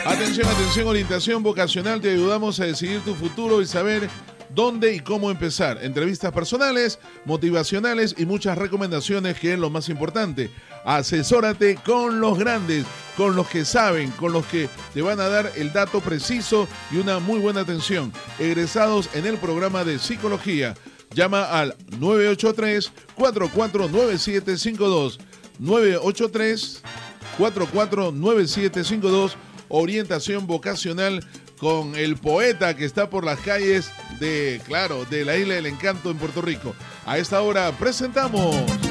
Atención, atención, orientación vocacional. Te ayudamos a decidir tu futuro y saber dónde y cómo empezar. Entrevistas personales, motivacionales y muchas recomendaciones, que es lo más importante. Asesórate con los grandes, con los que saben, con los que te van a dar el dato preciso y una muy buena atención. Egresados en el programa de psicología. Llama al 983-449752. 983-449752. Orientación vocacional con el poeta que está por las calles de la Isla del Encanto en Puerto Rico. A esta hora presentamos